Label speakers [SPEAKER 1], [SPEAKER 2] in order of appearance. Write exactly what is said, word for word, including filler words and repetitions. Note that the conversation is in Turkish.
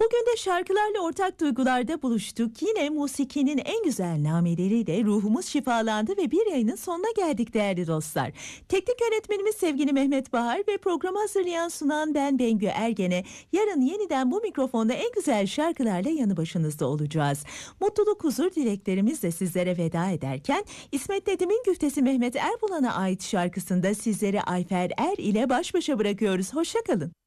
[SPEAKER 1] Bugün de şarkılarla ortak duygularda buluştuk. Yine musikinin en güzel nameleriyle ruhumuz şifalandı ve bir yayının sonuna geldik değerli dostlar. Teknik yönetmenimiz sevgili Mehmet Bahar ve programı hazırlayan sunan ben Bengü Ergen'e yarın yeniden bu mikrofonda en güzel şarkılarla yanı başınızda olacağız. Mutluluk, huzur dileklerimizle sizlere veda ederken İsmet Nedim'in güftesi Mehmet Erbulan'a ait şarkısında sizleri Ayfer Er ile baş başa bırakıyoruz. Hoşça kalın.